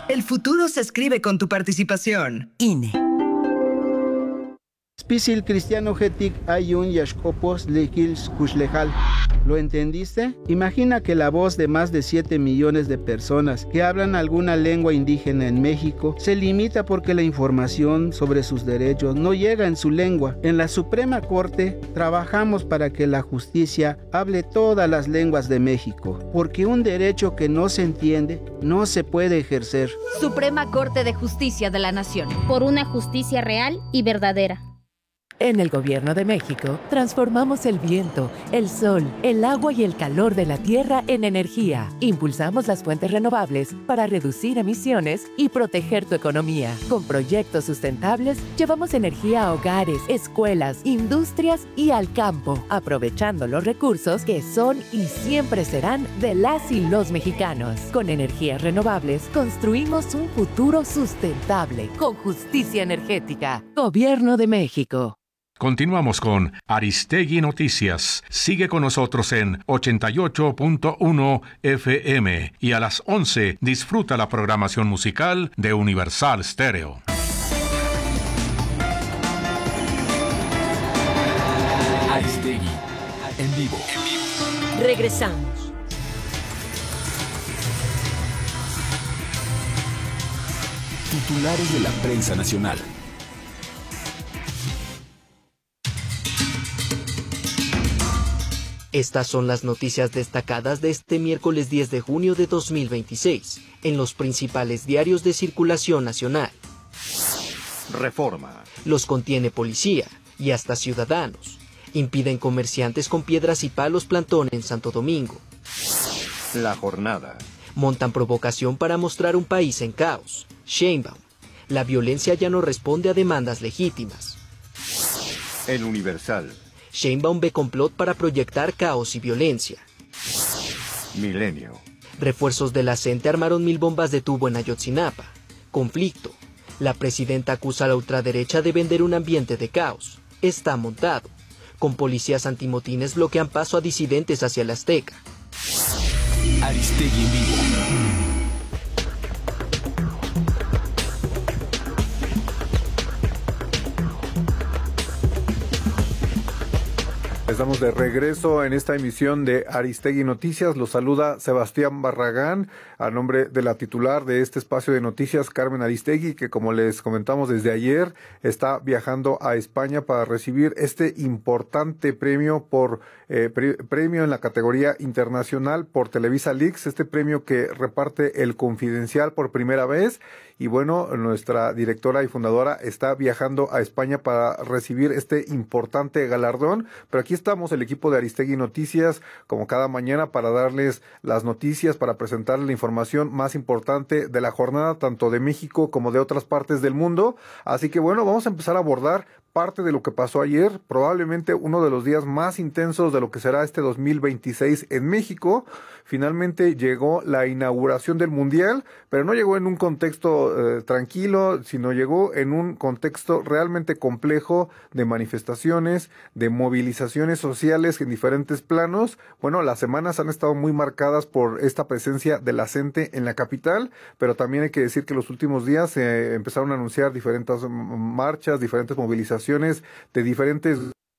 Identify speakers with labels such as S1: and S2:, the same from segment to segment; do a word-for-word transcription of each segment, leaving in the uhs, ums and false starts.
S1: El futuro se escribe con tu participación.
S2: I N E.
S3: Spisil cristiano getic ayun yashkopos lekils kushlejal. ¿Lo entendiste? Imagina que la voz de más de siete millones de personas que hablan alguna lengua indígena en México se limita porque la información sobre sus derechos no llega en su lengua. En la Suprema Corte trabajamos para que la justicia hable todas las lenguas de México, porque un derecho que no se entiende no se puede ejercer.
S4: Suprema Corte de Justicia de la Nación.
S5: Por una justicia real y verdadera.
S2: En el Gobierno de México, transformamos el viento, el sol, el agua y el calor de la tierra en energía. Impulsamos las fuentes renovables para reducir emisiones y proteger tu economía. Con proyectos sustentables, llevamos energía a hogares, escuelas, industrias y al campo, aprovechando los recursos que son y siempre serán de las y los mexicanos. Con energías renovables, construimos un futuro sustentable, con justicia energética. Gobierno de México.
S6: Continuamos con Aristegui Noticias. Sigue con nosotros en ochenta y ocho punto uno F M y a las once disfruta la programación musical de Universal Stereo.
S7: Aristegui, en vivo.
S4: Regresamos.
S7: Titulares de la prensa nacional.
S8: Estas son las noticias destacadas de este miércoles diez de junio de dos mil veintiséis en los principales diarios de circulación nacional.
S9: Reforma.
S8: Los contiene policía y hasta ciudadanos. Impiden comerciantes con piedras y palos plantón en Santo Domingo.
S9: La jornada.
S8: Montan provocación para mostrar un país en caos. Sheinbaum. La violencia ya no responde a demandas legítimas.
S9: El Universal.
S8: Sheinbaum ve complot para proyectar caos y violencia.
S9: Milenio.
S8: Refuerzos de la CENTE armaron mil bombas de tubo en Ayotzinapa. Conflicto. La presidenta acusa a la ultraderecha de vender un ambiente de caos. Está montado. Con policías antimotines bloquean paso a disidentes hacia el Azteca.
S7: Aristegui en vivo.
S10: Estamos de regreso en esta emisión de Aristegui Noticias. Los saluda Sebastián Barragán a nombre de la titular de este espacio de noticias, Carmen Aristegui, que como les comentamos desde ayer, está viajando a España para recibir este importante premio por eh, pre premio en la categoría internacional por Televisa Leaks, este premio que reparte El Confidencial por primera vez. Y bueno, nuestra directora y fundadora está viajando a España para recibir este importante galardón. Pero aquí estamos, el equipo de Aristegui Noticias, como cada mañana, para darles las noticias, para presentarles la información más importante de la jornada, tanto de México como de otras partes del mundo. Así que bueno, vamos a empezar a abordar parte de lo que pasó ayer, probablemente uno de los días más intensos de lo que será este dos mil veintiséis en México. Finalmente llegó la inauguración del Mundial, pero no llegó en un contexto eh, tranquilo, sino llegó en un contexto realmente complejo de manifestaciones, de movilizaciones sociales en diferentes planos. Bueno, las semanas han estado muy marcadas por esta presencia de la CENTE en la capital, pero también hay que decir que los últimos días se eh, empezaron a anunciar diferentes marchas, diferentes movilizaciones de diferentes,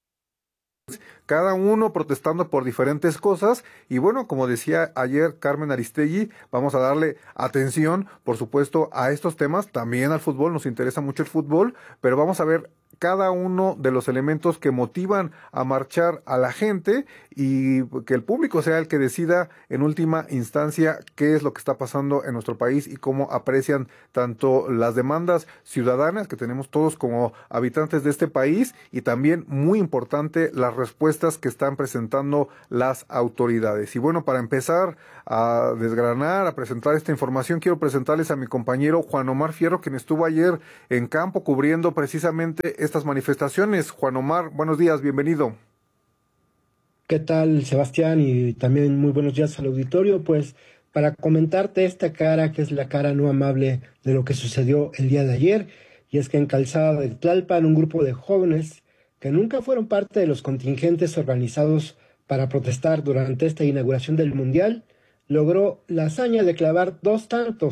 S10: cada uno protestando por diferentes cosas. Y bueno, como decía ayer Carmen Aristegui, vamos a darle atención, por supuesto, a estos temas, también al fútbol, nos interesa mucho el fútbol, pero vamos a ver cada uno de los elementos que motivan a marchar a la gente y que el público sea el que decida en última instancia qué es lo que está pasando en nuestro país y cómo aprecian tanto las demandas ciudadanas que tenemos todos como habitantes de este país y también, muy importante, las respuestas que están presentando las autoridades. Y bueno, para empezar a desgranar, a presentar esta información, quiero presentarles a mi compañero Juan Omar Fierro, quien estuvo ayer en campo cubriendo precisamente estas manifestaciones. Juan Omar, buenos días, bienvenido.
S11: ¿Qué tal, Sebastián? Y también muy buenos días al auditorio. Pues para comentarte esta cara, que es la cara no amable de lo que sucedió el día de ayer, y es que en Calzada de Tlalpan, un grupo de jóvenes que nunca fueron parte de los contingentes organizados para protestar durante esta inauguración del Mundial, logró la hazaña de clavar dos tantos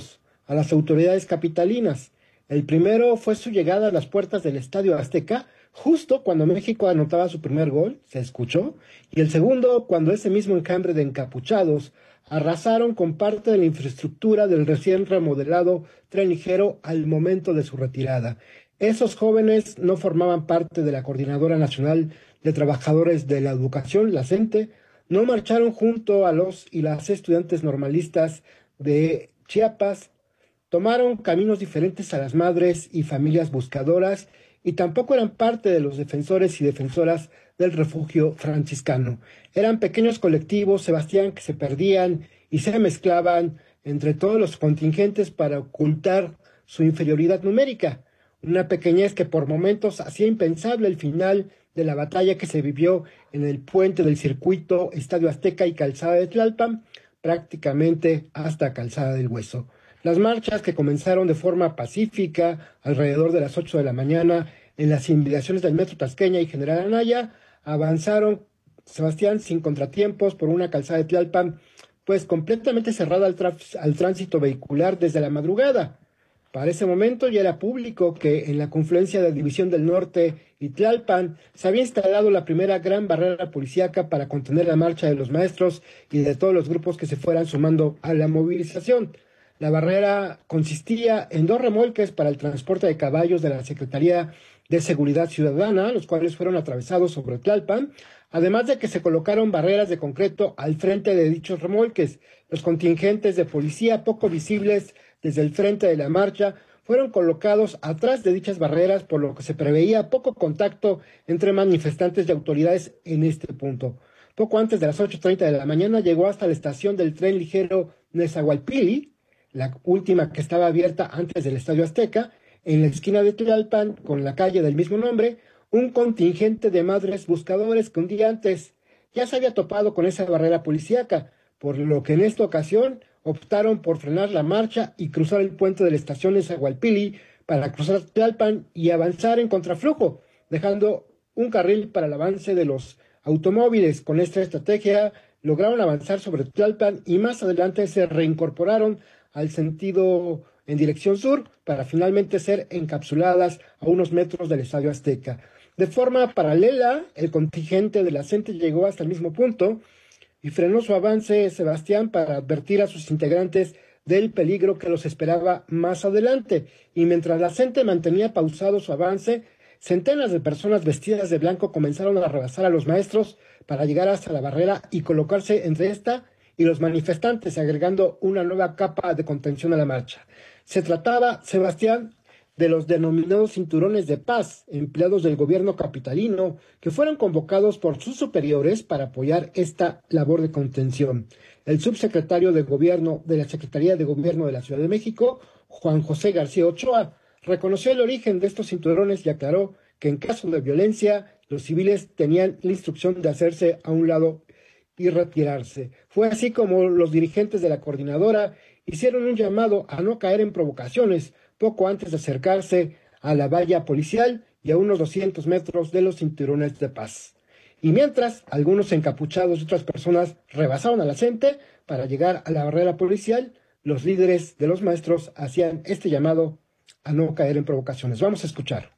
S11: a las autoridades capitalinas. El primero fue su llegada a las puertas del Estadio Azteca, justo cuando México anotaba su primer gol, se escuchó, y el segundo cuando ese mismo enjambre de encapuchados arrasaron con parte de la infraestructura del recién remodelado tren ligero al momento de su retirada. Esos jóvenes no formaban parte de la Coordinadora Nacional de Trabajadores de la Educación, la CENTE, no marcharon junto a los y las estudiantes normalistas de Chiapas, tomaron caminos diferentes a las madres y familias buscadoras y tampoco eran parte de los defensores y defensoras del refugio franciscano. Eran pequeños colectivos, Sebastián, que se perdían y se mezclaban entre todos los contingentes para ocultar su inferioridad numérica, una pequeñez que por momentos hacía impensable el final de la batalla que se vivió en el puente del circuito Estadio Azteca y Calzada de Tlalpan, prácticamente hasta Calzada del Hueso. Las marchas, que comenzaron de forma pacífica alrededor de las ocho de la mañana en las inmediaciones del Metro Tasqueña y General Anaya, avanzaron, Sebastián, sin contratiempos por una calzada de Tlalpan, pues completamente cerrada al, al tránsito vehicular desde la madrugada. Para ese momento ya era público que en la confluencia de División del Norte y Tlalpan se había instalado la primera gran barrera policíaca para contener la marcha de los maestros y de todos los grupos que se fueran sumando a la movilización. La barrera consistía en dos remolques para el transporte de caballos de la Secretaría de Seguridad Ciudadana, los cuales fueron atravesados sobre Tlalpan, además de que se colocaron barreras de concreto al frente de dichos remolques. Los contingentes de policía, poco visibles desde el frente de la marcha, fueron colocados atrás de dichas barreras, por lo que se preveía poco contacto entre manifestantes y autoridades en este punto. Poco antes de las ocho treinta de la mañana llegó hasta la estación del tren ligero Nezahualpilli, la última que estaba abierta antes del Estadio Azteca, en la esquina de Tlalpan, con la calle del mismo nombre, un contingente de madres buscadores que un día antes ya se había topado con esa barrera policíaca, por lo que en esta ocasión optaron por frenar la marcha y cruzar el puente de la estación de Nezahualpilli para cruzar Tlalpan y avanzar en contraflujo, dejando un carril para el avance de los automóviles. Con esta estrategia lograron avanzar sobre Tlalpan y más adelante se reincorporaron al sentido en dirección sur para finalmente ser encapsuladas a unos metros del Estadio Azteca. De forma paralela, el contingente de la CENTE llegó hasta el mismo punto y frenó su avance, Sebastián, para advertir a sus integrantes del peligro que los esperaba más adelante. Y mientras la CENTE mantenía pausado su avance, centenas de personas vestidas de blanco comenzaron a rebasar a los maestros para llegar hasta la barrera y colocarse entre esta y los manifestantes, agregando una nueva capa de contención a la marcha. Se trataba, Sebastián, de los denominados cinturones de paz, empleados del gobierno capitalino, que fueron convocados por sus superiores para apoyar esta labor de contención. El subsecretario de Gobierno de la Secretaría de Gobierno de la Ciudad de México, Juan José García Ochoa, reconoció el origen de estos cinturones y aclaró que en caso de violencia, los civiles tenían la instrucción de hacerse a un lado y retirarse. Fue así como los dirigentes de la coordinadora hicieron un llamado a no caer en provocaciones poco antes de acercarse a la valla policial y a unos doscientos metros de los cinturones de paz. Y mientras, algunos encapuchados y otras personas rebasaron a la CENTE para llegar a la barrera policial, los líderes de los maestros hacían este llamado a no caer en provocaciones. Vamos a escuchar.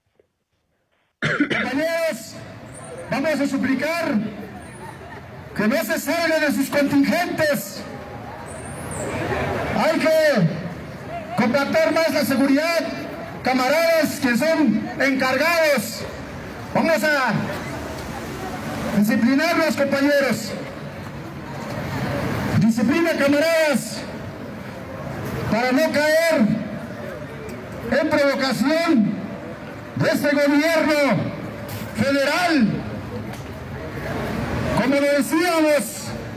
S12: Compañeros, vamos a suplicar que no se salgan de sus contingentes. Hay que compactar más la seguridad. Camaradas que son encargados, vamos a disciplinarnos, compañeros. Disciplina, camaradas, para no caer en provocación de este gobierno federal. Como lo decíamos,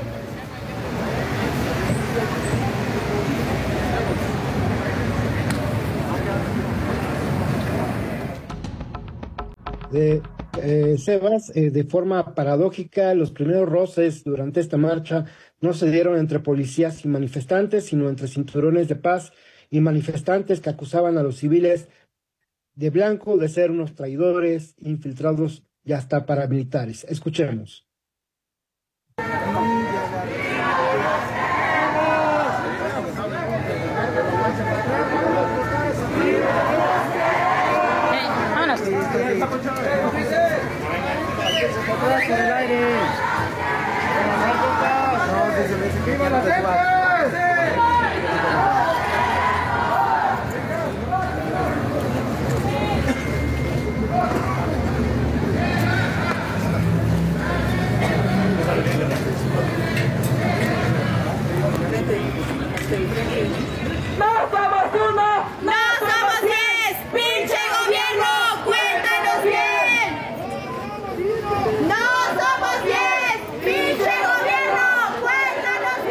S11: de eh, Sebas, eh, de forma paradójica, los primeros roces durante esta marcha no se dieron entre policías y manifestantes, sino entre cinturones de paz y manifestantes que acusaban a los civiles de blanco de ser unos traidores, infiltrados y hasta paramilitares. Escuchemos.
S13: atrás en el aire. ¡Viva la gente!
S14: ¡No somos uno! ¡No somos diez! ¡Pinche gobierno! ¡Cuéntanos bien! ¡No somos diez! ¡Pinche gobierno! ¡Cuéntanos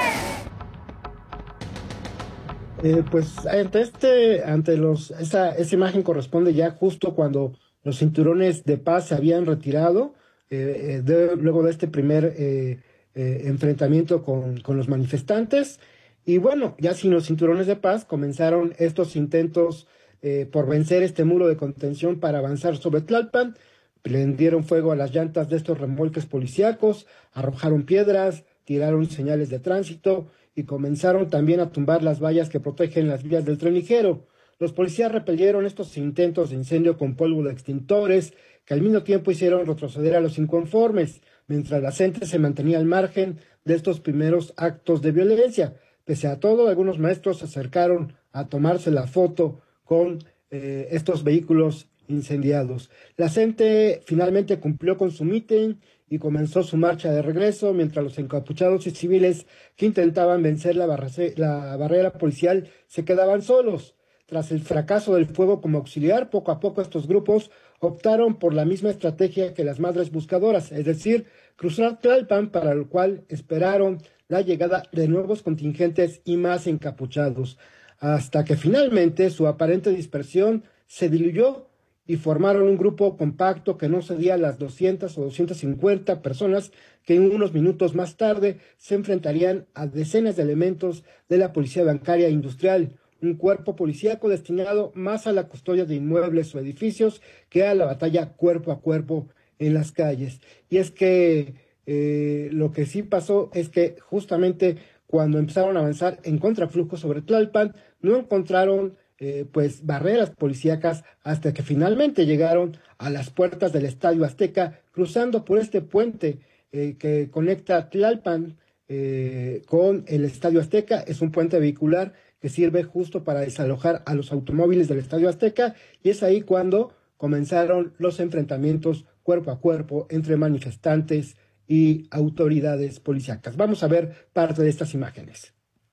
S14: bien!
S11: Eh, pues ante este, ante los, esa, esa imagen corresponde ya justo cuando los cinturones de paz se habían retirado, eh, de, luego de este primer eh, eh, enfrentamiento con, con los manifestantes. Y bueno, ya sin los cinturones de paz comenzaron estos intentos eh, por vencer este muro de contención para avanzar sobre Tlalpan. Prendieron fuego a las llantas de estos remolques policíacos, arrojaron piedras, tiraron señales de tránsito y comenzaron también a tumbar las vallas que protegen las vías del tren ligero. Los policías repelieron estos intentos de incendio con polvo de extintores, que al mismo tiempo hicieron retroceder a los inconformes, mientras la gente se mantenía al margen de estos primeros actos de violencia. Pese a todo, algunos maestros se acercaron a tomarse la foto con eh, estos vehículos incendiados. La gente finalmente cumplió con su mitin y comenzó su marcha de regreso, mientras los encapuchados y civiles que intentaban vencer la, barra- la barrera policial se quedaban solos. Tras el fracaso del fuego como auxiliar, poco a poco estos grupos optaron por la misma estrategia que las madres buscadoras, es decir, cruzar Tlalpan, para lo cual esperaron la llegada de nuevos contingentes y más encapuchados, hasta que finalmente su aparente dispersión se diluyó y formaron un grupo compacto que no cedía a las doscientas o doscientas cincuenta personas que unos minutos más tarde se enfrentarían a decenas de elementos de la Policía Bancaria e Industrial, un cuerpo policíaco destinado más a la custodia de inmuebles o edificios que a la batalla cuerpo a cuerpo en las calles. Y es que eh, lo que sí pasó es que justamente cuando empezaron a avanzar en contraflujo sobre Tlalpan, no encontraron eh, pues barreras policíacas hasta que finalmente llegaron a las puertas del Estadio Azteca, cruzando por este puente eh, que conecta Tlalpan eh, con el Estadio Azteca. Es un puente vehicular que sirve justo para desalojar a los automóviles del Estadio Azteca, y es ahí cuando comenzaron los enfrentamientos cuerpo a cuerpo entre manifestantes y autoridades policíacas. Vamos a ver parte de estas imágenes.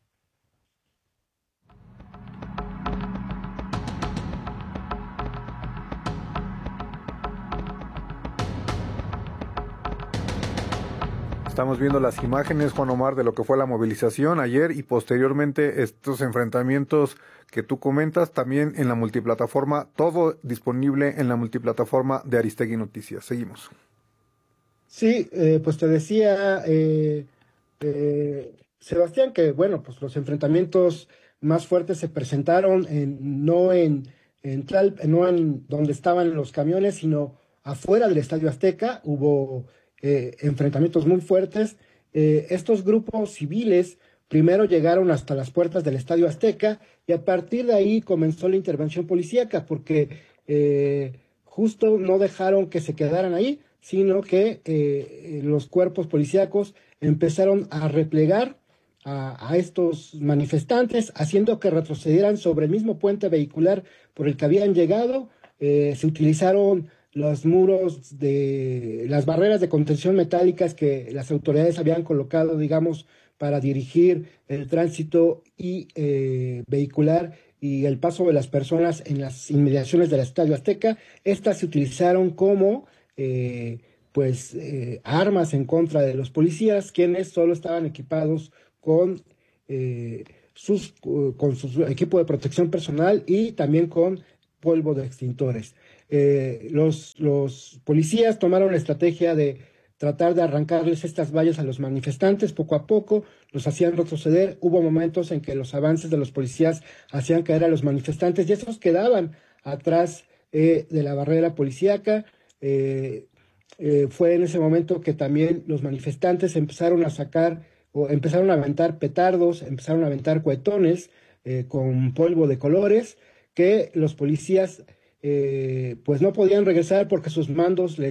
S10: Estamos viendo las imágenes, Juan Omar, de lo que fue la movilización ayer y posteriormente estos enfrentamientos que tú comentas también en la multiplataforma, todo disponible en la multiplataforma de Aristegui Noticias. Seguimos.
S11: Sí, eh, pues te decía, eh, eh, Sebastián, que bueno, pues los enfrentamientos más fuertes se presentaron en, no en, en Tlal, no en donde estaban los camiones, sino afuera del Estadio Azteca. Hubo Eh, enfrentamientos muy fuertes. Eh, estos grupos civiles primero llegaron hasta las puertas del Estadio Azteca y a partir de ahí comenzó la intervención policíaca, porque eh, justo no dejaron que se quedaran ahí, sino que eh, los cuerpos policíacos empezaron a replegar a, a estos manifestantes, haciendo que retrocedieran sobre el mismo puente vehicular por el que habían llegado. Eh, se utilizaron los muros de las barreras de contención metálicas que las autoridades habían colocado, digamos, para dirigir el tránsito y eh, vehicular y el paso de las personas en las inmediaciones del Estadio Azteca. Estas se utilizaron como eh, pues eh, armas en contra de los policías, quienes solo estaban equipados con eh, sus con su equipo de protección personal y también con polvo de extintores. Eh, los, los policías tomaron la estrategia de tratar de arrancarles estas vallas a los manifestantes poco a poco, los hacían retroceder. Hubo momentos en que los avances de los policías hacían caer a los manifestantes y esos quedaban atrás eh, de la barrera policíaca. Eh, eh, fue en ese momento que también los manifestantes empezaron a sacar o empezaron a aventar petardos, empezaron a aventar cohetones eh, con polvo de colores que los policías Eh, pues no podían regresar porque sus mandos les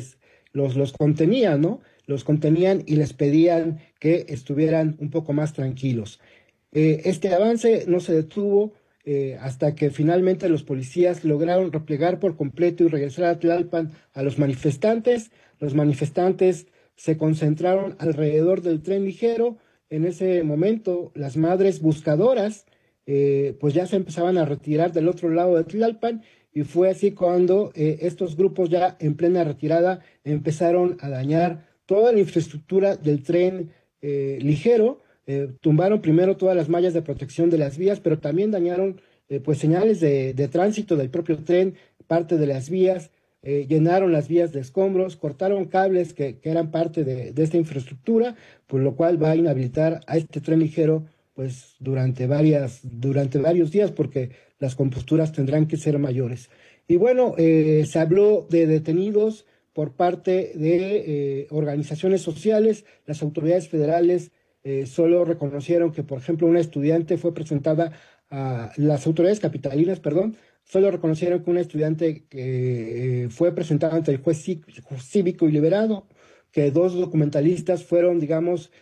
S11: los, los contenían, ¿no? Los contenían y les pedían que estuvieran un poco más tranquilos. Eh, este avance no se detuvo eh, hasta que finalmente los policías lograron replegar por completo y regresar a Tlalpan a los manifestantes. Los manifestantes se concentraron alrededor del tren ligero. En ese momento, las madres buscadoras eh, pues ya se empezaban a retirar del otro lado de Tlalpan, y fue así cuando eh, estos grupos ya en plena retirada empezaron a dañar toda la infraestructura del tren eh, ligero. Eh, tumbaron primero todas las mallas de protección de las vías, pero también dañaron eh, pues señales de, de tránsito del propio tren, parte de las vías, eh, llenaron las vías de escombros, cortaron cables que, que eran parte de, de esta infraestructura, por lo cual va a inhabilitar a este tren ligero pues durante varias, durante varios días, porque las composturas tendrán que ser mayores. Y bueno, eh, se habló de detenidos por parte de eh, organizaciones sociales. Las autoridades federales eh, solo reconocieron que, por ejemplo, una estudiante fue presentada a las autoridades capitalinas, perdón, solo reconocieron que una estudiante que eh, fue presentada ante el juez cívico y liberado, que dos documentalistas fueron, digamos,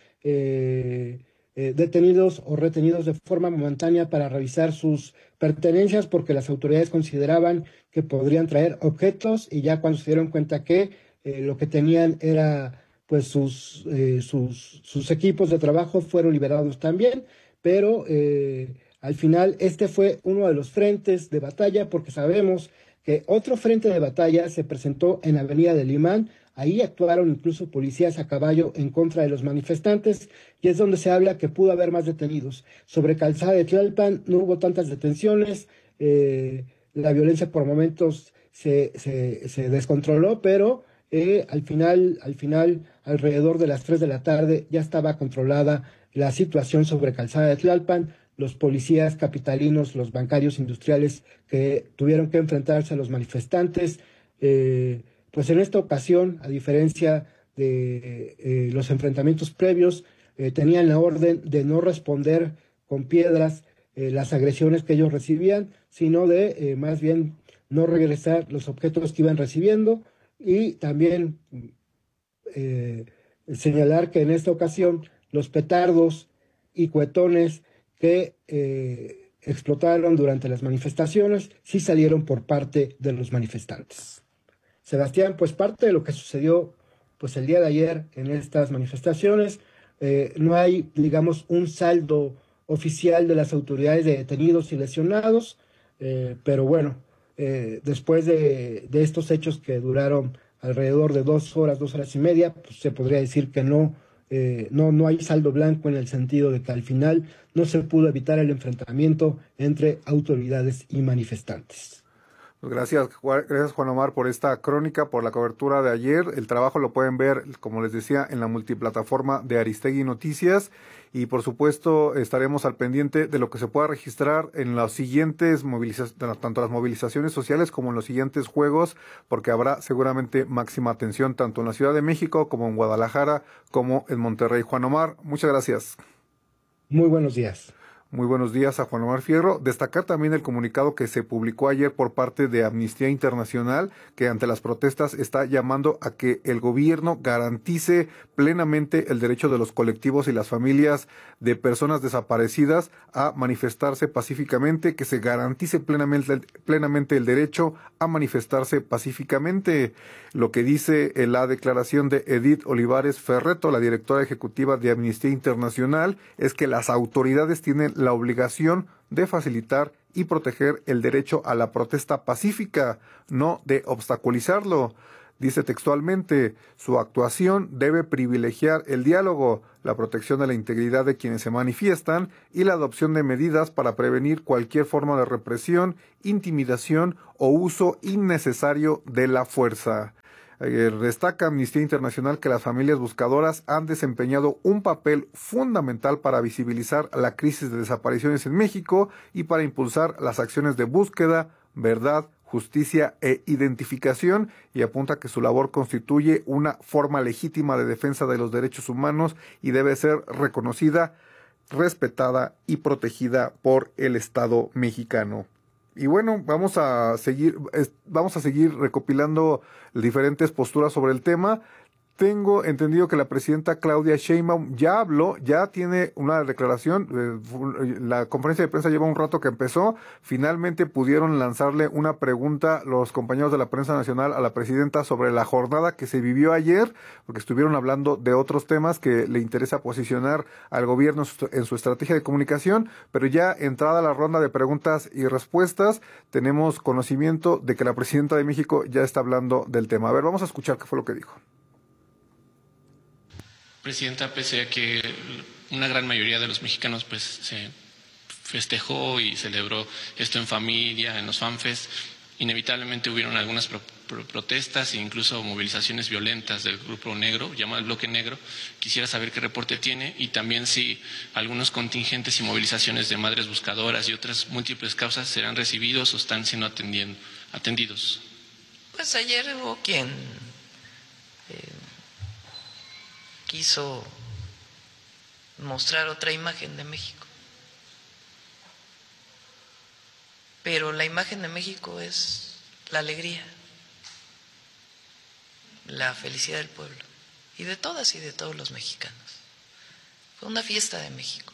S11: eh, eh, detenidos o retenidos de forma momentánea para revisar sus pertenencias, porque las autoridades consideraban que podrían traer objetos, y ya cuando se dieron cuenta que eh, lo que tenían era pues sus, eh, sus, sus equipos de trabajo, fueron liberados también. Pero eh, al final este fue uno de los frentes de batalla, porque sabemos que otro frente de batalla se presentó en Avenida del Limán. Ahí actuaron incluso policías a caballo en contra de los manifestantes, y es donde se habla que pudo haber más detenidos. Sobre Calzada de Tlalpan no hubo tantas detenciones, eh, la violencia por momentos se, se, se descontroló, pero eh, al final, al final, alrededor de las tres de la tarde, ya estaba controlada la situación sobre Calzada de Tlalpan. Los policías capitalinos, los bancarios industriales que tuvieron que enfrentarse a los manifestantes, eh, pues en esta ocasión, a diferencia de eh, los enfrentamientos previos, eh, tenían la orden de no responder con piedras eh, las agresiones que ellos recibían, sino de eh, más bien no regresar los objetos que iban recibiendo, y también eh, señalar que en esta ocasión los petardos y cuetones que eh, explotaron durante las manifestaciones sí salieron por parte de los manifestantes. Sebastián, pues parte de lo que sucedió pues el día de ayer en estas manifestaciones, eh, no hay, digamos, un saldo oficial de las autoridades de detenidos y lesionados, eh, pero bueno, eh, después de, de estos hechos que duraron alrededor de dos horas, dos horas y media, pues se podría decir que no, eh, no, no hay saldo blanco, en el sentido de que al final no se pudo evitar el enfrentamiento entre autoridades y manifestantes.
S10: Gracias, gracias Juan Omar por esta crónica, por la cobertura de ayer. El trabajo lo pueden ver, como les decía, en la multiplataforma de Aristegui Noticias, y por supuesto estaremos al pendiente de lo que se pueda registrar en las siguientes movilizaciones, tanto las movilizaciones sociales como en los siguientes juegos, porque habrá seguramente máxima atención tanto en la Ciudad de México como en Guadalajara como en Monterrey. Juan Omar, muchas gracias.
S11: Muy buenos días.
S10: Muy buenos días a Juan Omar Fierro. Destacar también el comunicado que se publicó ayer por parte de Amnistía Internacional, que ante las protestas está llamando a que el gobierno garantice plenamente el derecho de los colectivos y las familias de personas desaparecidas a manifestarse pacíficamente, que se garantice plenamente, plenamente el derecho a manifestarse pacíficamente. Lo que dice en la declaración de Edith Olivares Ferretto, la directora ejecutiva de Amnistía Internacional, es que las autoridades tienen la obligación de facilitar y proteger el derecho a la protesta pacífica, no de obstaculizarlo. Dice textualmente, su actuación debe privilegiar el diálogo, la protección de la integridad de quienes se manifiestan y la adopción de medidas para prevenir cualquier forma de represión, intimidación o uso innecesario de la fuerza. Eh, destaca Amnistía Internacional que las familias buscadoras han desempeñado un papel fundamental para visibilizar la crisis de desapariciones en México y para impulsar las acciones de búsqueda, verdad, justicia e identificación, y apunta que su labor constituye una forma legítima de defensa de los derechos humanos y debe ser reconocida, respetada y protegida por el Estado mexicano. Y bueno, vamos a seguir, vamos a seguir recopilando diferentes posturas sobre el tema. Tengo entendido que la presidenta Claudia Sheinbaum ya habló, ya tiene una declaración. Eh, la conferencia de prensa lleva un rato que empezó. Finalmente pudieron lanzarle una pregunta los compañeros de la prensa nacional a la presidenta sobre la jornada que se vivió ayer, porque estuvieron hablando de otros temas que le interesa posicionar al gobierno en su estrategia de comunicación. Pero ya entrada la ronda de preguntas y respuestas, tenemos conocimiento de que la presidenta de México ya está hablando del tema. A ver, vamos a escuchar qué fue lo que dijo.
S15: Presidenta, pese a que una gran mayoría de los mexicanos pues se festejó y celebró esto en familia, en los fanfests, inevitablemente hubieron algunas pro pro protestas e incluso movilizaciones violentas del Grupo Negro, llamado el Bloque Negro. Quisiera saber qué reporte tiene y también si algunos contingentes y movilizaciones de madres buscadoras y otras múltiples causas serán recibidos o están siendo atendiendo, atendidos.
S16: Pues ayer hubo quien eh, quiso mostrar otra imagen de México. Pero la imagen de México es la alegría, la felicidad del pueblo y de todas y de todos los mexicanos. Fue una fiesta de México.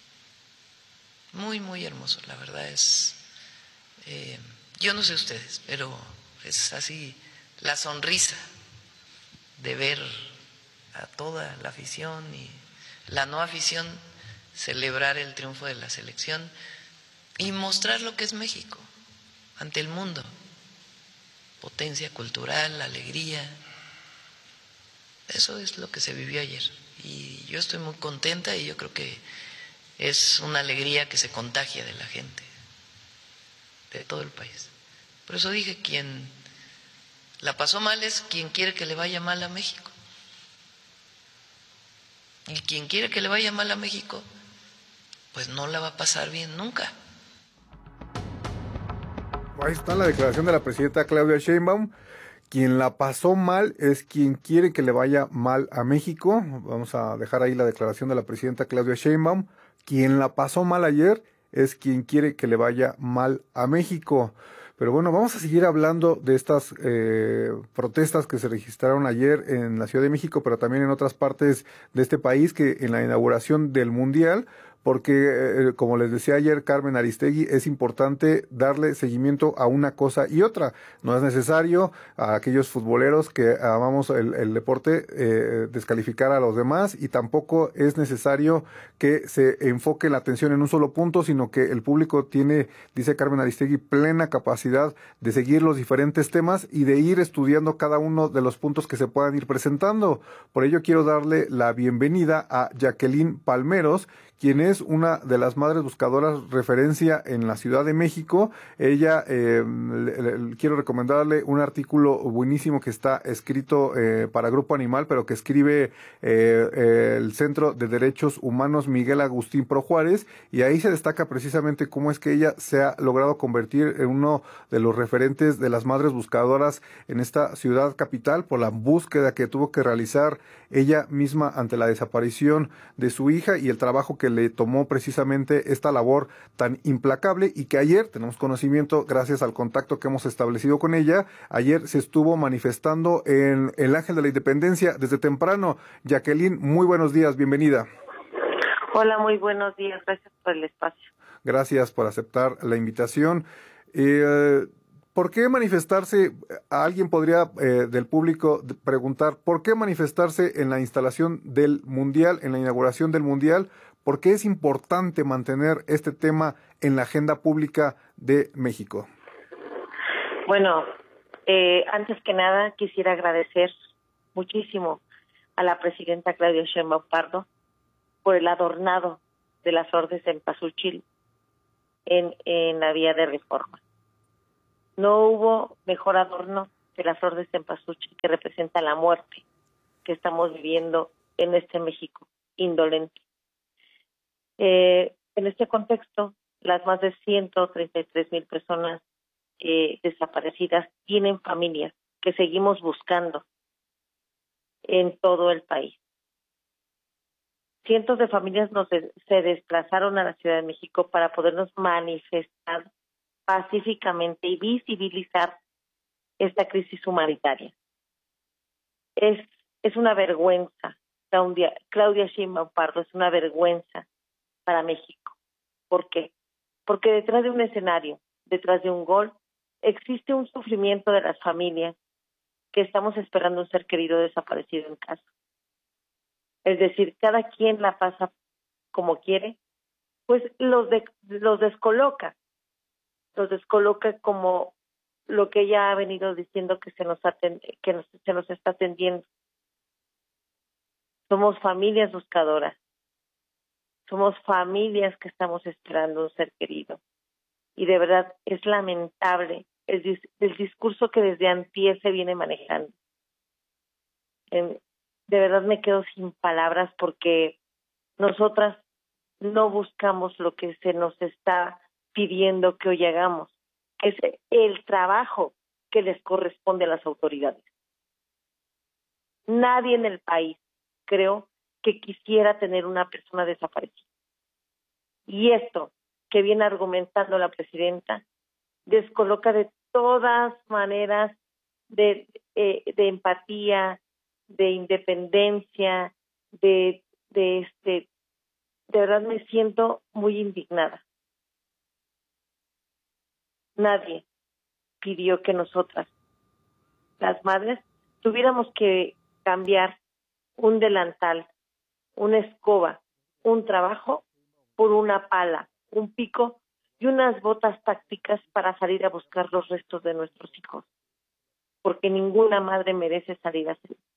S16: Muy, muy hermoso, la verdad es... Eh, yo no sé ustedes, pero es así la sonrisa de ver a toda la afición y la no afición celebrar el triunfo de la selección y mostrar lo que es México ante el mundo. Potencia cultural, alegría. Eso es lo que se vivió ayer. Y yo estoy muy contenta y yo creo que es una alegría que se contagia de la gente, de todo el país. Por eso dije, quien la pasó mal es quien quiere que le vaya mal a México. Y quien quiere que le vaya mal a México, pues no la va a pasar bien nunca.
S10: Ahí está la declaración de la presidenta Claudia Sheinbaum. Quien la pasó mal es quien quiere que le vaya mal a México. Vamos a dejar ahí la declaración de la presidenta Claudia Sheinbaum. Quien la pasó mal ayer es quien quiere que le vaya mal a México. Pero bueno, vamos a seguir hablando de estas eh, protestas que se registraron ayer en la Ciudad de México, pero también en otras partes de este país, que en la inauguración del Mundial, porque eh, como les decía ayer Carmen Aristegui, es importante darle seguimiento a una cosa y otra. No es necesario a aquellos futboleros que amamos el, el deporte eh, descalificar a los demás, y tampoco es necesario que se enfoque la atención en un solo punto, sino que el público tiene, dice Carmen Aristegui, plena capacidad de seguir los diferentes temas y de ir estudiando cada uno de los puntos que se puedan ir presentando. Por ello quiero darle la bienvenida a Jacqueline Palmeros, quien es una de las madres buscadoras referencia en la Ciudad de México. Ella, eh, le, le, quiero recomendarle un artículo buenísimo que está escrito eh, para Grupo Animal, pero que escribe eh, eh, el Centro de Derechos Humanos Miguel Agustín Pro Juárez, y ahí se destaca precisamente cómo es que ella se ha logrado convertir en uno de los referentes de las madres buscadoras en esta ciudad capital, por la búsqueda que tuvo que realizar ella misma ante la desaparición de su hija y el trabajo que le tomó precisamente esta labor tan implacable, y que ayer tenemos conocimiento, gracias al contacto que hemos establecido con ella, ayer se estuvo manifestando en el Ángel de la Independencia desde temprano. Jacqueline, muy buenos días, bienvenida.
S17: Hola, muy buenos días, gracias por el espacio.
S10: Gracias por aceptar la invitación. Eh, ¿Por qué manifestarse? A alguien podría eh, del público preguntar, ¿por qué manifestarse en la instalación del Mundial, en la inauguración del Mundial? ¿Por qué es importante mantener este tema en la agenda pública de México?
S17: Bueno, eh, antes que nada quisiera agradecer muchísimo a la presidenta Claudia Sheinbaum Pardo por el adornado de las flores de cempasúchil en, en la vía de Reforma. No hubo mejor adorno que la flor de cempasúchil, que representa la muerte que estamos viviendo en este México indolente. Eh, en este contexto, las más de ciento treinta y tres mil personas eh, desaparecidas tienen familias que seguimos buscando en todo el país. Cientos de familias nos de, se desplazaron a la Ciudad de México para podernos manifestar pacíficamente y visibilizar esta crisis humanitaria. Es, es una vergüenza, Claudia, Claudia Sheinbaum Pardo, es una vergüenza para México. ¿Por qué? Porque detrás de un escenario, detrás de un gol, existe un sufrimiento de las familias que estamos esperando un ser querido desaparecido en casa. Es decir, cada quien la pasa como quiere, pues los, de, los descoloca, los descoloca como lo que ella ha venido diciendo que se nos atend, que nos, se nos está atendiendo. Somos familias buscadoras, somos familias que estamos esperando un ser querido. Y de verdad es lamentable el, el discurso que desde antier se viene manejando. En, de verdad me quedo sin palabras porque nosotras no buscamos lo que se nos está pidiendo que hoy hagamos, que es el trabajo que les corresponde a las autoridades. Nadie en el país, creo, que quisiera tener una persona desaparecida. Y esto que viene argumentando la presidenta descoloca de todas maneras de, eh, de empatía, de independencia, de, de este, de verdad me siento muy indignada. Nadie pidió que nosotras, las madres, tuviéramos que cambiar un delantal, una escoba, un trabajo por una pala, un pico y unas botas tácticas para salir a buscar los restos de nuestros hijos, porque ninguna madre merece salir a hacer esto.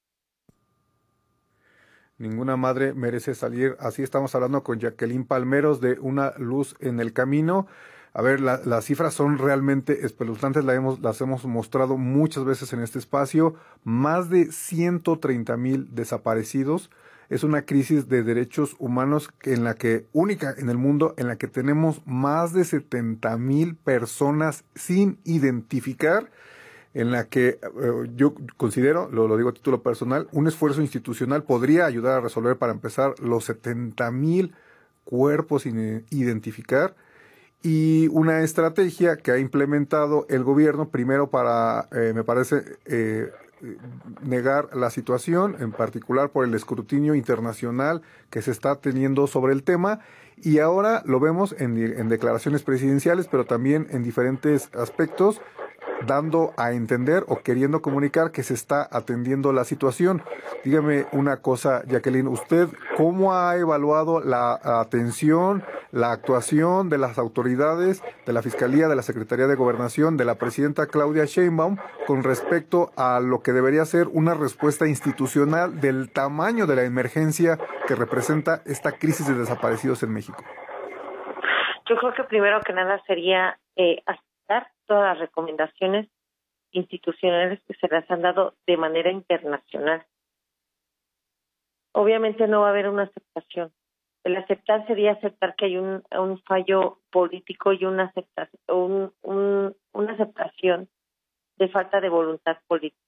S10: Ninguna madre merece salir. Así estamos hablando con Jacqueline Palmeros de Una Luz en el Camino. A ver, la, las cifras son realmente espeluznantes, las hemos, las hemos mostrado muchas veces en este espacio. Más de ciento treinta mil desaparecidos. Es una crisis de derechos humanos en la que, única en el mundo, en la que tenemos más de setenta mil personas sin identificar, en la que eh, yo considero, lo, lo digo a título personal, un esfuerzo institucional podría ayudar a resolver, para empezar, los setenta mil cuerpos sin identificar, y una estrategia que ha implementado el gobierno, primero para, eh, me parece, eh, negar la situación, en particular por el escrutinio internacional que se está teniendo sobre el tema, y ahora lo vemos en, en declaraciones presidenciales, pero también en diferentes aspectos, dando a entender o queriendo comunicar que se está atendiendo la situación. Dígame una cosa, Jacqueline, ¿usted cómo ha evaluado la atención, la actuación de las autoridades, de la Fiscalía, de la Secretaría de Gobernación, de la presidenta Claudia Sheinbaum, con respecto a lo que debería ser una respuesta institucional del tamaño de la emergencia que representa esta crisis de desaparecidos en México?
S17: Yo creo que primero que nada sería eh, aceptar todas las recomendaciones institucionales que se les han dado de manera internacional. Obviamente no va a haber una aceptación. El aceptar sería aceptar que hay un, un fallo político y una aceptación, un, un, una aceptación de falta de voluntad política.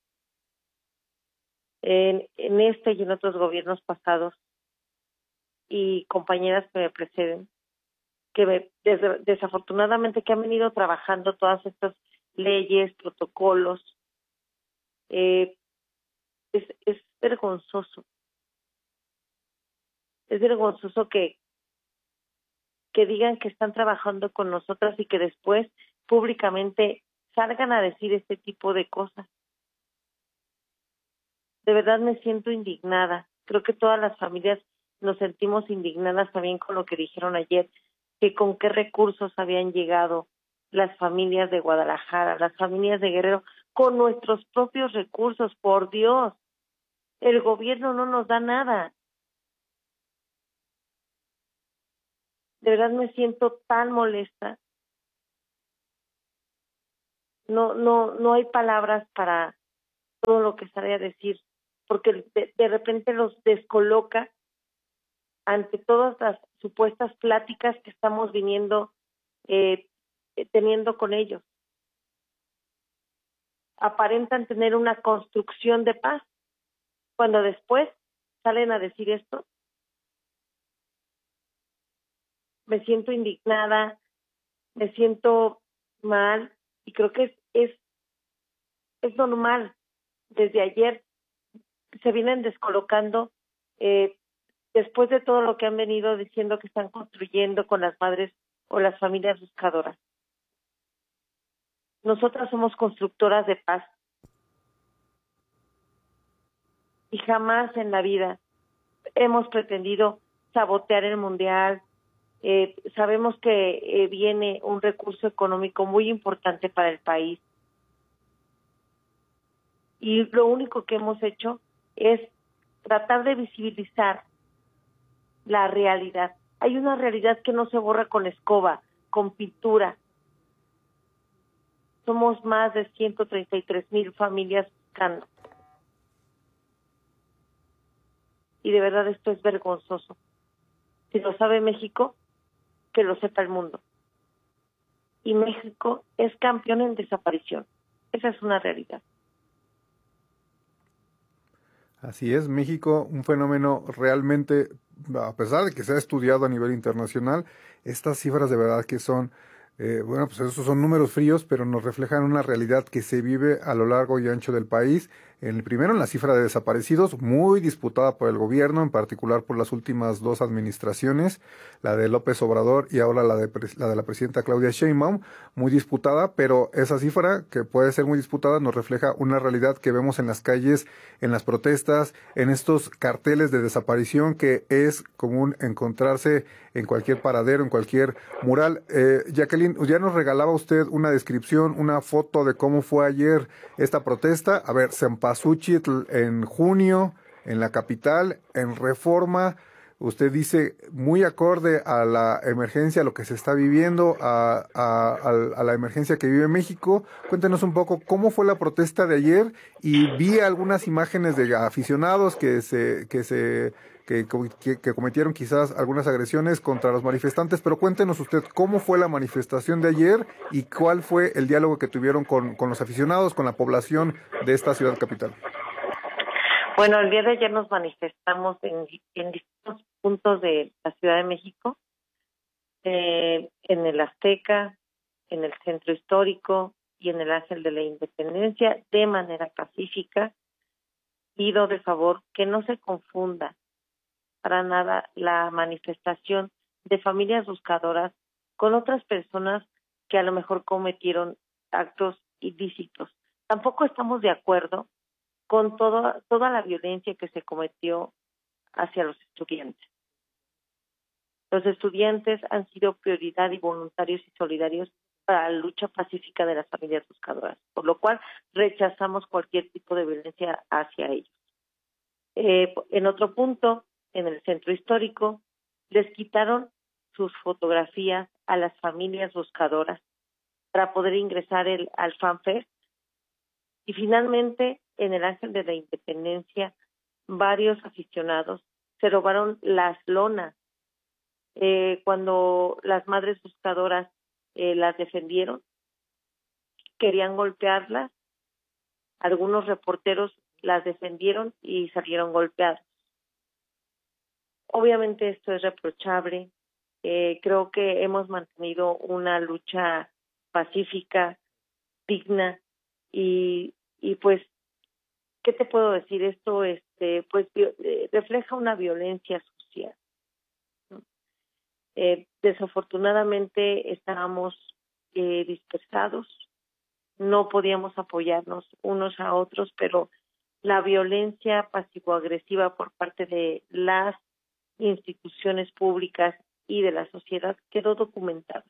S17: En, en este y en otros gobiernos pasados y compañeras que me preceden, que me, des, desafortunadamente que han venido trabajando todas estas leyes, protocolos, eh, es, es vergonzoso. Es vergonzoso que, que digan que están trabajando con nosotras y que después públicamente salgan a decir este tipo de cosas. De verdad me siento indignada. Creo que todas las familias nos sentimos indignadas también con lo que dijeron ayer, que con qué recursos habían llegado las familias de Guadalajara, las familias de Guerrero, con nuestros propios recursos, por Dios. El gobierno no nos da nada. De verdad me siento tan molesta. No, no, no hay palabras para todo lo que sale a decir, porque de, de repente los descoloca ante todas las supuestas pláticas que estamos viniendo eh, teniendo con ellos. Aparentan tener una construcción de paz, cuando después salen a decir esto. Me siento indignada, me siento mal y creo que es, es, es normal. Desde ayer se vienen descolocando eh, después de todo lo que han venido diciendo que están construyendo con las madres o las familias buscadoras. Nosotras somos constructoras de paz y jamás en la vida hemos pretendido sabotear el mundial. Eh, sabemos que eh, viene un recurso económico muy importante para el país y lo único que hemos hecho es tratar de visibilizar la realidad. Hay una realidad que no se borra con escoba, con pintura. Somos más de ciento treinta y tres mil familias buscando. Y de verdad esto es vergonzoso. Si lo sabe México, que lo sepa el mundo. Y México es campeón en desaparición. Esa es una realidad.
S10: Así es, México, un fenómeno realmente, a pesar de que se ha estudiado a nivel internacional, estas cifras de verdad que son, eh, bueno, pues esos son números fríos, pero nos reflejan una realidad que se vive a lo largo y ancho del país. En el primero, en la cifra de desaparecidos, muy disputada por el gobierno, en particular por las últimas dos administraciones, la de López Obrador y ahora la de, la de la presidenta Claudia Sheinbaum, muy disputada, pero esa cifra, que puede ser muy disputada, nos refleja una realidad que vemos en las calles, en las protestas, en estos carteles de desaparición que es común encontrarse en cualquier paradero, en cualquier mural. Eh, Jacqueline, ya nos regalaba usted una descripción, una foto de cómo fue ayer esta protesta. A ver, Cempasúchitl en junio, en la capital, en Reforma. Usted dice, muy acorde a la emergencia, a lo que se está viviendo, a, a, a la emergencia que vive México. Cuéntenos un poco cómo fue la protesta de ayer, y vi algunas imágenes de aficionados que se que se que, que, que cometieron quizás algunas agresiones contra los manifestantes, pero cuéntenos usted cómo fue la manifestación de ayer y cuál fue el diálogo que tuvieron con, con los aficionados, con la población de esta ciudad capital.
S17: Bueno, el día de ayer nos manifestamos en, en distintos puntos de la Ciudad de México, eh, en el Azteca, en el Centro Histórico y en el Ángel de la Independencia, de manera pacífica. Pido de favor que no se confunda para nada la manifestación de familias buscadoras con otras personas que a lo mejor cometieron actos ilícitos. Tampoco estamos de acuerdo con todo, toda la violencia que se cometió hacia los estudiantes. Los estudiantes han sido prioridad y voluntarios y solidarios para la lucha pacífica de las familias buscadoras, por lo cual rechazamos cualquier tipo de violencia hacia ellos. Eh, en otro punto, en el Centro Histórico, les quitaron sus fotografías a las familias buscadoras para poder ingresar el, al FanFest. Y finalmente, en el Ángel de la Independencia, varios aficionados se robaron las lonas. Eh, cuando las madres buscadoras eh, las defendieron, querían golpearlas, algunos reporteros las defendieron y salieron golpeados. Obviamente esto es reprochable. Eh, creo que hemos mantenido una lucha pacífica, digna, y, y pues, ¿qué te puedo decir? Esto este pues eh, refleja una violencia social, ¿no? Eh, desafortunadamente estábamos eh, dispersados, no podíamos apoyarnos unos a otros, pero la violencia pasivo-agresiva por parte de las instituciones públicas y de la sociedad quedó documentada.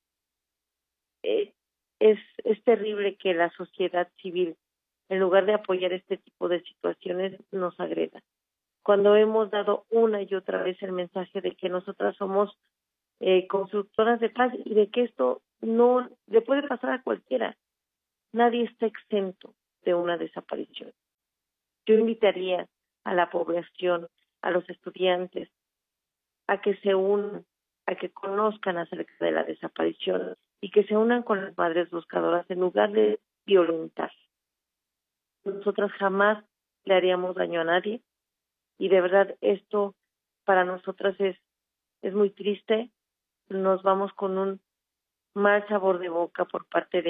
S17: Eh, es, es terrible que la sociedad civil, en lugar de apoyar este tipo de situaciones, nos agreda. Cuando hemos dado una y otra vez el mensaje de que nosotras somos eh, constructoras de paz y de que esto no le puede pasar a cualquiera. Nadie está exento de una desaparición. Yo invitaría a la población, a los estudiantes, a que se unan, a que conozcan acerca de la desaparición y que se unan con las madres buscadoras en lugar de violentar. Nosotras jamás le haríamos daño a nadie y de verdad esto para nosotras es, es muy triste. Nos vamos con un mal sabor de boca por parte de